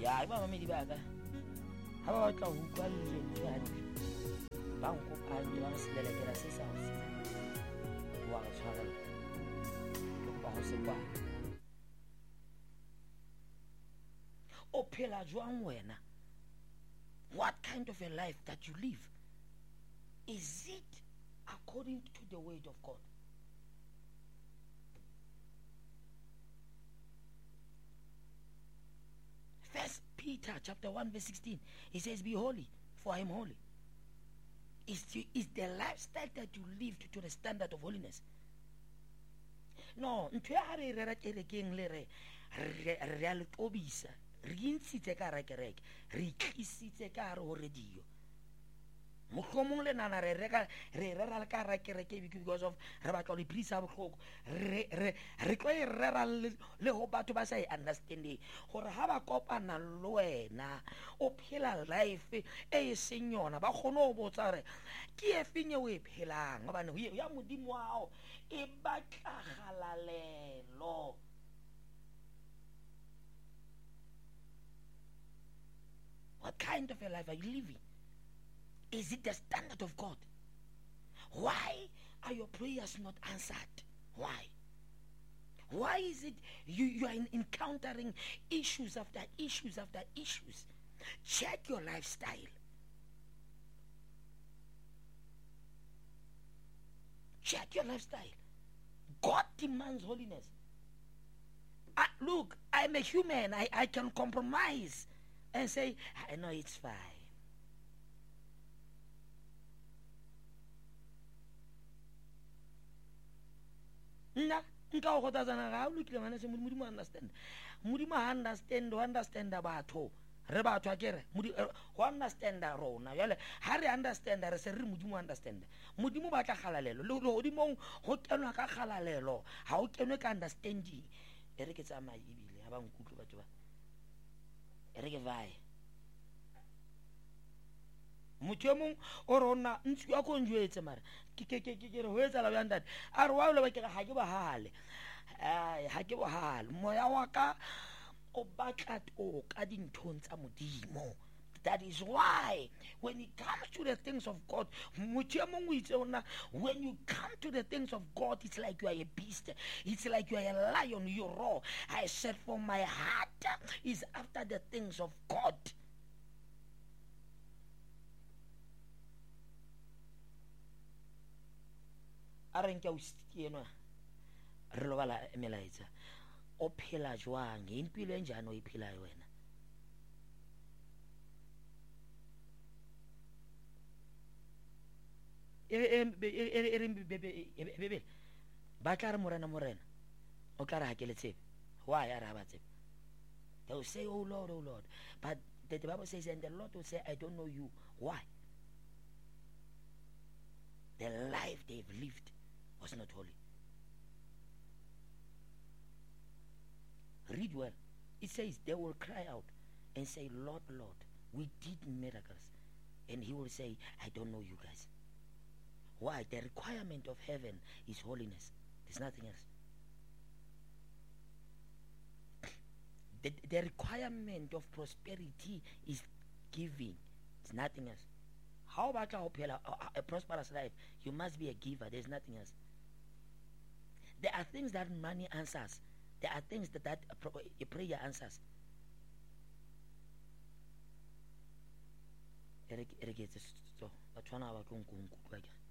ya ba mamedi ba ka ha ba batla ho utlwa lentswe hantle ba nkopanye ba re selelekela se sa ho se wa re tshwarela ke ba ho se kwa o phela jwang wena? What kind of a life that you live? Is it according to the word of God? First Peter chapter 1 verse 16, he says, be holy, for I am holy. Is the lifestyle that you live to the standard of holiness? No, ntwe ha re rera kerekeng le re a le tobisa, re intshitse ka rekereke, re tlisitse ka re ho radio. Mohlomong le nana re rera le ka rekereke because of re batla le prisa bohloko, re tlo e rera le ho batho ba sa e understanding hore ha ba kopana le wena o phela life e seng yona, ba kgone ho botsa re ke e feng o e phelang hobane ya modimo wa hao e batla kgalalelo. What kind of a life are you living? Is it the standard of God? Why are your prayers not answered? Why? Why is it you are encountering issues after issues after issues? Check your lifestyle. Check your lifestyle. God demands holiness. Look, I'm a human. I can compromise and say, I know it's fine. Nka go tsatsana ga o lokile ngwana se modimo understand. Modimo understand batho. Re batho a kere go understand rona jale ha re understand re se re modimo understand. Modimo ba tla kgalalelo le godimo go kenwa ka kgalalelo ha o kenwe ka understanding. E re ke tsamaya ebile ha ba nkutlo batho ba e re ke vai motho mong o rona ntse ya go njwetse mara ke re ho etsa la bjang date a re wa le ba ke ga ke ba hale ha ke ba hale moya wa ka o batla to ka dinthong tsa modimo. That is why when it comes to the things of God, when you come to the things of God, it's like you are a beast. It's like you are a lion, you roar. I said, for my heart is after the things of God. Arenka ustieno re lo bala melaetsa o phela jwang impilo enjana o iphela wena. Bebe ba tla re morena o tla re ha ke le tsebe. Why are ba tsebe? They will say, oh Lord, but the Bible says, and the Lord will say, I don't know you. Why? The life they've lived was not holy. Read well. It says they will cry out and say, Lord, we did miracles. And he will say, I don't know you guys. Why? The requirement of heaven is holiness. There's nothing else. The requirement of prosperity is giving. It's nothing else. How about a prosperous life? You must be a giver. There's nothing else. There are things that money answers. There are things that a prayer answers. So,